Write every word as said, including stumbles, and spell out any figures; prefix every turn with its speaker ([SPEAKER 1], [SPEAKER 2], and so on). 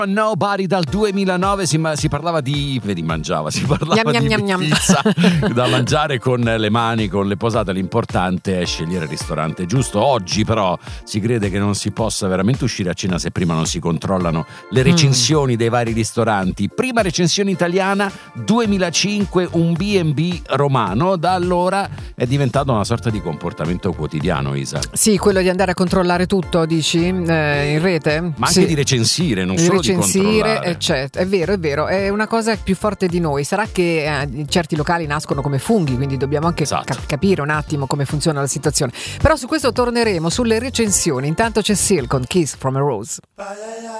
[SPEAKER 1] Nobody dal duemilanove si, si parlava di vedi mangiava si parlava
[SPEAKER 2] Gnam,
[SPEAKER 1] di
[SPEAKER 2] gnam, gnam,
[SPEAKER 1] pizza da mangiare con le mani, con le posate. L'importante è scegliere il ristorante giusto. Oggi però si crede che non si possa veramente uscire a cena se prima non si controllano le recensioni mm. dei vari ristoranti. Prima recensione italiana duemilacinque, un B and B romano. Da allora è diventato una sorta di comportamento quotidiano, Isa.
[SPEAKER 2] Sì, quello di andare a controllare tutto, dici, eh, in rete?
[SPEAKER 1] Ma anche
[SPEAKER 2] sì.
[SPEAKER 1] di recensire, non
[SPEAKER 2] di
[SPEAKER 1] solo
[SPEAKER 2] recensire,
[SPEAKER 1] di controllare.
[SPEAKER 2] Eccetera. È vero, è vero, è una cosa più forte di noi. Sarà che eh, certi locali nascono come funghi, quindi dobbiamo anche
[SPEAKER 1] esatto.
[SPEAKER 2] cap- capire un attimo come funziona la situazione. Però su questo torneremo, sulle recensioni. Intanto c'è Seal con Kiss from a Rose.